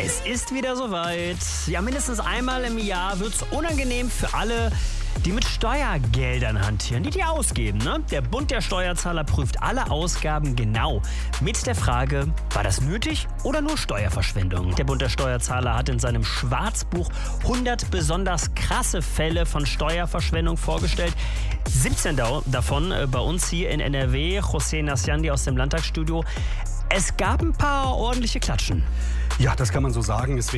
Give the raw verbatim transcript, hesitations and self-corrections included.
Es ist wieder soweit. Ja, mindestens einmal im Jahr wird es unangenehm für alle, die mit Steuergeldern hantieren, die die ausgeben. Ne? Der Bund der Steuerzahler prüft alle Ausgaben genau mit der Frage, war das nötig oder nur Steuerverschwendung? Der Bund der Steuerzahler hat in seinem Schwarzbuch hundert besonders krasse Fälle von Steuerverschwendung vorgestellt. siebzehn davon bei uns hier in N R W. José Naciandi aus dem Landtagsstudio. Es gab ein paar ordentliche Klatschen. Ja, das kann man so sagen. Es